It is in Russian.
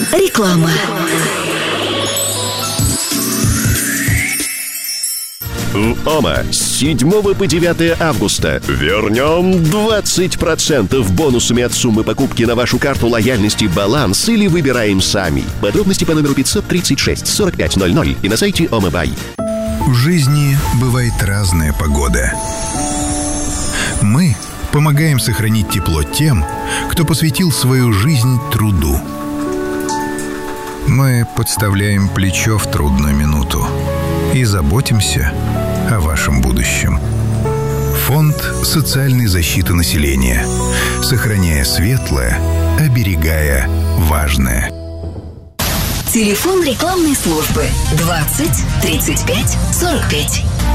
Реклама. В ОМА с 7 по 9 августа вернем 20% бонусами от суммы покупки на вашу карту лояльности «Баланс» или выбираем сами. Подробности по номеру 536 4500 и на сайте ОМАБай. В жизни бывает разная погода. Мы помогаем сохранить тепло тем, кто посвятил свою жизнь труду. Мы подставляем плечо в трудную минуту и заботимся о вашем будущем. Фонд социальной защиты населения. Сохраняя светлое, оберегая важное. Телефон рекламной службы 20 35 45.